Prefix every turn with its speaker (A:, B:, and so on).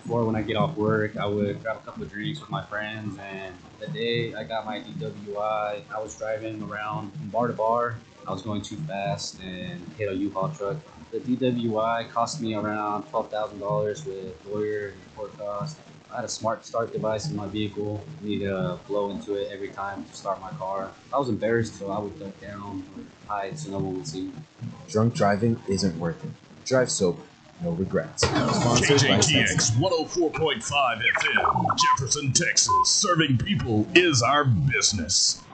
A: before when I get off work, I would grab a couple of drinks with my friends. And the day I got my DWI, I was driving around from bar to bar. I was going too fast and hit a U-Haul truck. The DWI cost me around $12,000 with lawyer and court costs. I had a smart start device in my vehicle. I needed to blow into it every time to start my car. I was embarrassed, so I would duck down or hide so no one would see me.
B: Drunk driving isn't worth it. Drive sober, no regrets. Sponsored by
C: KJTX 104.5 FM, Jefferson, Texas. Serving people is our business.